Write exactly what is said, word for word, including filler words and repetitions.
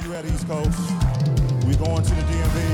You at East Coast. We going to the D M V.